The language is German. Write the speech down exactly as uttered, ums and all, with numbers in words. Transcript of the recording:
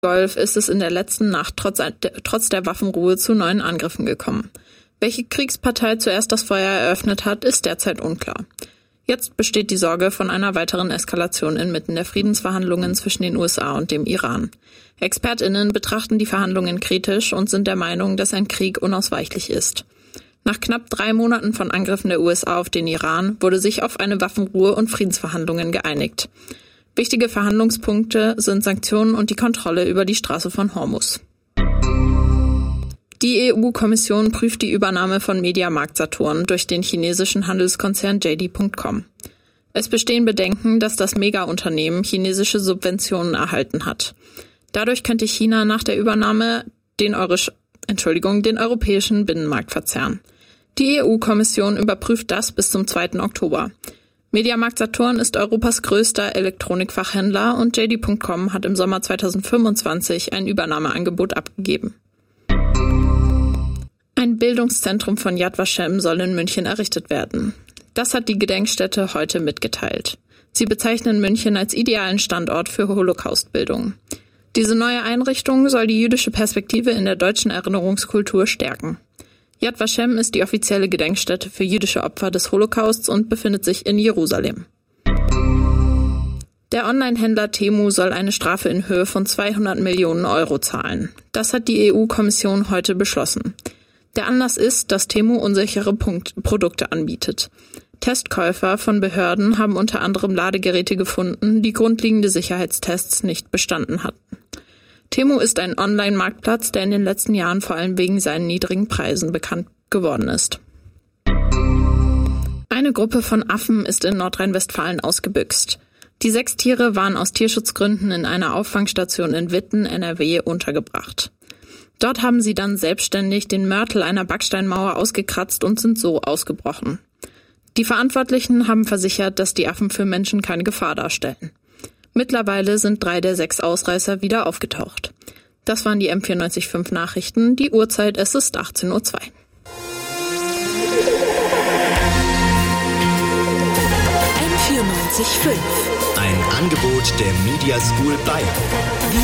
Golf ist es in der letzten Nacht trotz, trotz der Waffenruhe zu neuen Angriffen gekommen. Welche Kriegspartei zuerst das Feuer eröffnet hat, ist derzeit unklar. Jetzt besteht die Sorge von einer weiteren Eskalation inmitten der Friedensverhandlungen zwischen den U S A und dem Iran. ExpertInnen betrachten die Verhandlungen kritisch und sind der Meinung, dass ein Krieg unausweichlich ist. Nach knapp drei Monaten von Angriffen der U S A auf den Iran wurde sich auf eine Waffenruhe und Friedensverhandlungen geeinigt. Wichtige Verhandlungspunkte sind Sanktionen und die Kontrolle über die Straße von Hormuz. Die E U-Kommission prüft die Übernahme von Mediamarkt-Saturn durch den chinesischen Handelskonzern J D Punkt com. Es bestehen Bedenken, dass das Mega-Unternehmen chinesische Subventionen erhalten hat. Dadurch könnte China nach der Übernahme den, Eurisch, Entschuldigung, den europäischen Binnenmarkt verzerren. Die E U-Kommission überprüft das bis zum zweiten Oktober. Mediamarkt Saturn ist Europas größter Elektronikfachhändler und J D Punkt com hat im Sommer zweitausendfünfundzwanzig ein Übernahmeangebot abgegeben. Ein Bildungszentrum von Yad Vashem soll in München errichtet werden. Das hat die Gedenkstätte heute mitgeteilt. Sie bezeichnen München als idealen Standort für Holocaustbildung. Diese neue Einrichtung soll die jüdische Perspektive in der deutschen Erinnerungskultur stärken. Yad Vashem ist die offizielle Gedenkstätte für jüdische Opfer des Holocausts und befindet sich in Jerusalem. Der Online-Händler Temu soll eine Strafe in Höhe von zweihundert Millionen Euro zahlen. Das hat die E U-Kommission heute beschlossen. Der Anlass ist, dass Temu unsichere Punkt- Produkte anbietet. Testkäufer von Behörden haben unter anderem Ladegeräte gefunden, die grundlegende Sicherheitstests nicht bestanden hatten. Temu ist ein Online-Marktplatz, der in den letzten Jahren vor allem wegen seinen niedrigen Preisen bekannt geworden ist. Eine Gruppe von Affen ist in Nordrhein-Westfalen ausgebüxt. Die sechs Tiere waren aus Tierschutzgründen in einer Auffangstation in Witten, N R W, untergebracht. Dort haben sie dann selbstständig den Mörtel einer Backsteinmauer ausgekratzt und sind so ausgebrochen. Die Verantwortlichen haben versichert, dass die Affen für Menschen keine Gefahr darstellen. Mittlerweile sind drei der sechs Ausreißer wieder aufgetaucht. Das waren die M vierundneunzig Komma fünf Nachrichten. Die Uhrzeit, es ist achtzehn Uhr zwei. M vierundneunzig Komma fünf. Ein Angebot der Media School Bayern.